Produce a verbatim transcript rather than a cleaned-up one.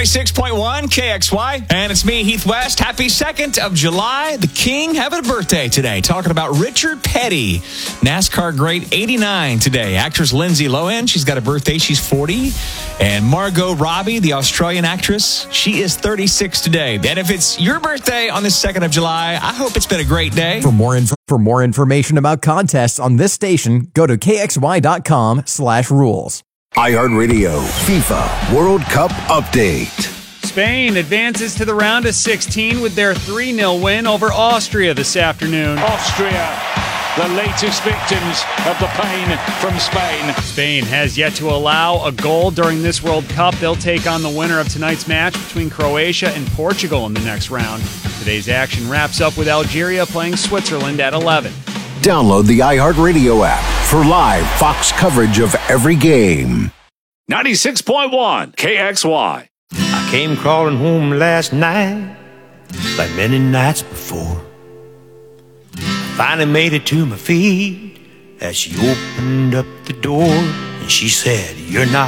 ninety-six point one K X Y. And it's me, Heath West. Happy second of July. The King having a birthday today. Talking about Richard Petty, NASCAR great, eighty-nine today. Actress Lindsay Lohan, she's got a birthday. She's forty. And Margot Robbie, the Australian actress, she is thirty-six today. And if it's your birthday on the second of July, I hope it's been a great day. For more inf- for more information about contests on this station, go to K X Y dot com slash rules. iHeartRadio FIFA World Cup Update. Spain advances to the round of sixteen with their three nil win over Austria this afternoon. Austria, the latest victims of the pain from Spain. Spain has yet to allow a goal during this World Cup. They'll take on the winner of tonight's match between Croatia and Portugal in the next round. Today's action wraps up with Algeria playing Switzerland at eleven. Download the iHeartRadio app for live Fox coverage of every game. ninety-six point one K X Y. I came crawling home last night, like many nights before. I finally made it to my feet as she opened up the door, and she said, "You're not